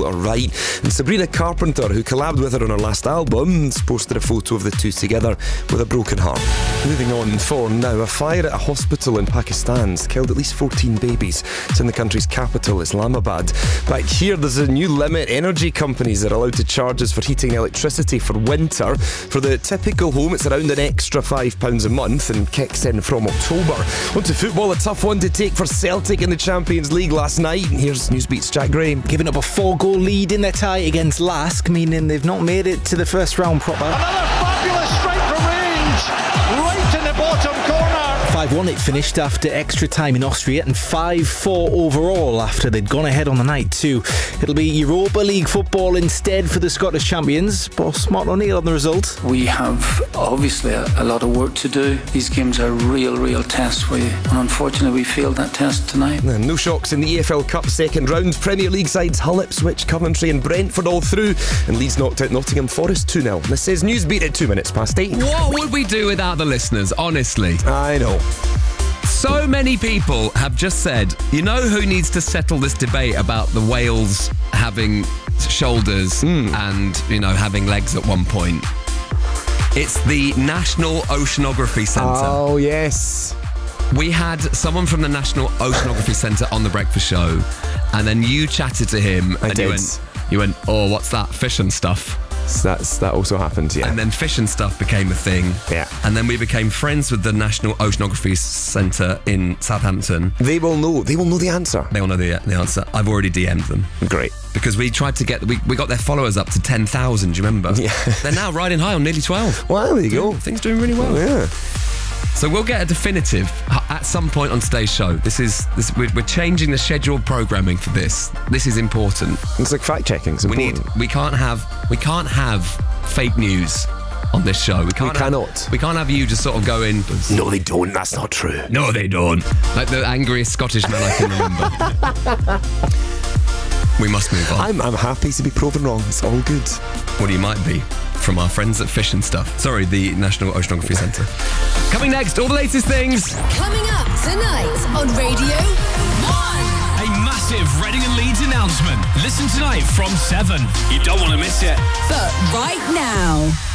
her right. And Sabrina Carpenter, who collabed with her on her last album, has posted a photo of the two together with a broken heart. Moving on for now, a fire at a hospital in Pakistan has killed at least 14 babies. It's in the country's capital, Islamabad. Back here, there's a new limit. Energy companies are allowed to charge us for heating electricity for winter. For the typical home, it's around an extra £5 a month and kicks in from October. On to football, a tough one to take for Celtic in the Champions League last night. Here's Newsbeat's Jack Graham. Giving up a 4-goal lead in their tie against Lask, meaning they've not made it to the first round proper. Another fabulous strike from range, right in the bottom corner. 5-1 it finished after extra time in Austria, and 5-4 overall after they'd gone ahead on the night too. It'll be Europa League football instead for the Scottish champions. Boss Martin O'Neill on the result. We have obviously a lot of work to do. These games are real tests for you, and unfortunately we failed that test tonight. And no shocks in the EFL Cup second round. Premier League sides Hull, Ipswich, Coventry and Brentford all through, and Leeds knocked out Nottingham Forest 2-0. This is Newsbeat at 8:02. What would we do without the listeners, honestly? I know. So many people have just said, you know who needs to settle this debate about the whales having shoulders and, having legs at one point? It's the National Oceanography Centre. Oh, yes. We had someone from the National Oceanography Centre on the breakfast show, and then you chatted to him you went, oh, what's that? Fish and stuff. So that also happened, yeah. And then fish and stuff became a thing. Yeah. And then we became friends with the National Oceanography Centre in Southampton. They will know the answer. They will know the answer. I've already DM'd them. Great. Because we tried to get, we got their followers up to 10,000, do you remember? Yeah. They're now riding high on nearly 12. Well, there you go. Things doing really well. Yeah. So we'll get a definitive at some point on today's show. We're changing the scheduled programming for this. This is important. It's like fact checking. We can't have fake news on this show. We can't have you just sort of going, no, they don't. That's not true. No, they don't. Like the angriest Scottish man I can remember. We must move on. I'm happy to be proven wrong. It's all good. Well, you might be. From our friends at Fish and Stuff. Sorry, the National Oceanography Centre. Coming next, all the latest things. Coming up tonight on Radio 1. A massive Reading and Leeds announcement. Listen tonight from 7. You don't want to miss it. But right now...